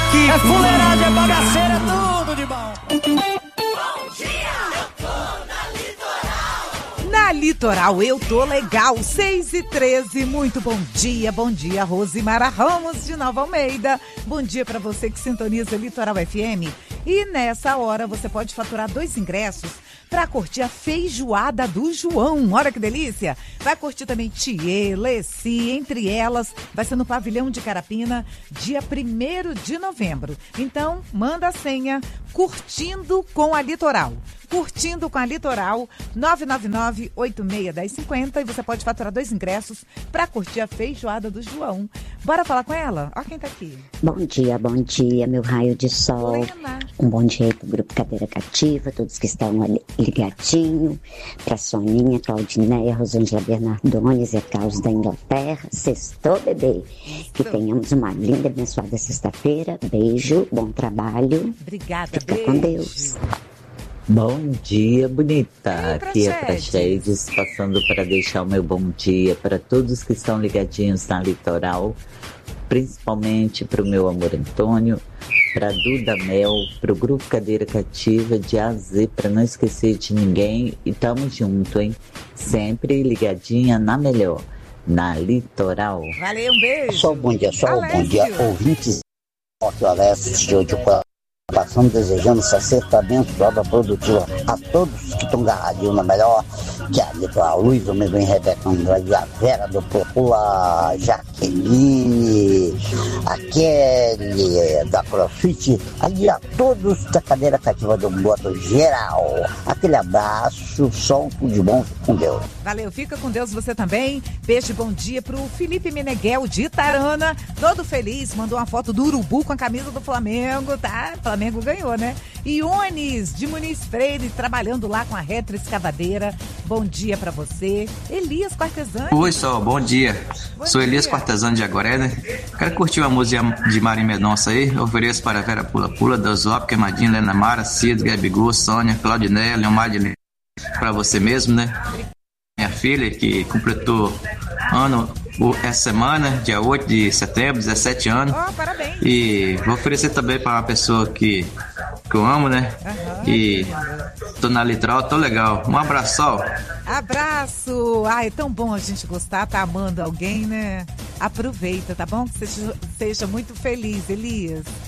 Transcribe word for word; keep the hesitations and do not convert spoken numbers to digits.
Que é fuleiragem, é bagaceira, é tudo de bom. Bom dia, eu tô na Litoral. Na Litoral eu tô legal, seis e treze, muito bom dia, bom dia Rosimara Ramos de Nova Almeida, bom dia para você que sintoniza Litoral F M e nessa hora você pode faturar dois ingressos para curtir a feijoada do João. Olha que delícia! Vai curtir também Thier, Leci, entre elas, vai ser no Pavilhão de Carapina, dia primeiro de novembro. Então, manda a senha, curtindo com a Litoral. Curtindo com a Litoral, nove nove nove, oito seis um zero cinco zero, e você pode faturar dois ingressos para curtir a feijoada do João. Bora falar com ela? Ó quem tá aqui. Bom dia, bom dia, meu raio de sol. Lena. Um bom dia aí pro Grupo Cadeira Cativa, todos que estão ali ligadinho, pra Soninha, Claudineia, Rosângela Bernardones e a Carlos da Inglaterra. Sextou, bebê. Que tenhamos uma linda e abençoada sexta-feira. Beijo, bom trabalho. Obrigada, Fica beijo. com Deus. Bom dia, bonita. Ei, Aqui é Praxedes. Praxedes, passando para deixar o meu bom dia para todos que estão ligadinhos na Litoral, principalmente para o meu amor Antônio, para Duda Mel, para o Grupo Cadeira Cativa de A a Z, para não esquecer de ninguém. E tamo junto, hein? Sempre ligadinha na melhor, na Litoral. Valeu, um beijo. Sol, bom dia, Sol, bom Alessio. dia, ouvintes. Aqui o Alessio, de hoje passando, desejando essa sexta abençoada produtiva a todos que estão garradinhos na melhor, que é a Litoral, Luiz, o mesmo em Rebeca Andrade, a Vera do Popula, Jaqueline, a Kelly da CrossFit, ali a todos da cadeira cativa do modo geral. Aquele abraço, sol, tudo de bom, com Deus. Valeu, fica com Deus você também. Beijo e bom dia pro Felipe Meneghel de Itarana, todo feliz, mandou uma foto do urubu com a camisa do Flamengo, tá? O Flamengo ganhou, né? Iones de Muniz Freire, trabalhando lá com a retroescavadeira. Bom dia pra você. Elias Quartesani. Oi, Sol, bom dia. Bom Sou Elias dia. Quartesani de Agoré, né? Quero curtir uma música de Mari Mendonça aí. Eu ofereço para Vera Pula Pula, Dozop, Queimadinha, Lena Mara, Cido, Gabigol, Sônia, Claudinéia, Leomar de para você mesmo, né? Minha filha, que completou ano essa semana, dia oito de setembro, dezessete anos. Oh, parabéns. E vou oferecer também para uma pessoa que, que eu amo, né? Aham. E tô na Litoral, tô legal. Um abraço, Sol. Abraço! Ai, é tão bom a gente gostar, tá amando alguém, né? Aproveita, tá bom? Que você seja muito feliz, Elias.